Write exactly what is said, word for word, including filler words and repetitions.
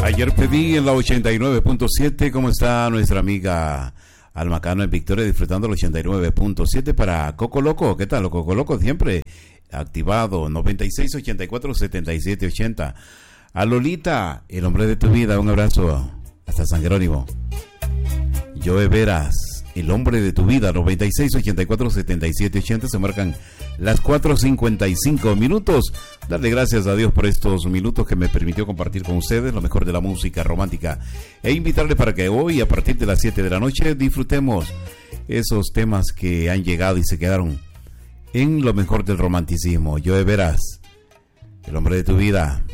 Ayer pedí en la ochenta y nueve punto siete. ¿Cómo está nuestra amiga Alma Cano en Victoria disfrutando el ochenta y nueve punto siete para Coco Loco? ¿Qué tal? Coco Loco siempre activado. noventa y seis, ochenta y cuatro, setenta y siete, ochenta. A Lolita, el hombre de tu vida, un abrazo hasta San Jerónimo. Joe Veras, el hombre de tu vida, noventa y seis, ochenta y cuatro, setenta y siete, ochenta. Se marcan las cuatro cincuenta y cinco minutos. Darle gracias a Dios por estos minutos que me permitió compartir con ustedes lo mejor de la música romántica e invitarle para que hoy a partir de las siete de la noche disfrutemos esos temas que han llegado y se quedaron en lo mejor del romanticismo. Joe Veras, el hombre de tu vida.